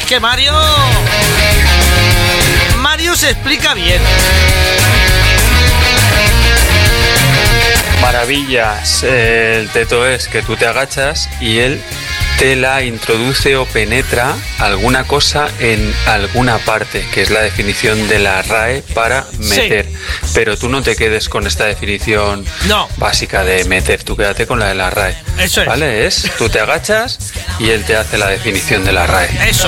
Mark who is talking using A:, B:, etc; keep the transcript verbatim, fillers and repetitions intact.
A: que Mario... Mario se explica bien.
B: Maravillas. El teto es que tú te agachas y él te la introduce o penetra alguna cosa en alguna parte, que es la definición de la R A E para meter. Sí. Pero tú no te quedes con esta definición
A: no.
B: básica de meter, tú quédate con la de la R A E.
A: Eso es.
B: ¿Vale? Es, tú te agachas y él te hace la definición de la R A E.
A: Eso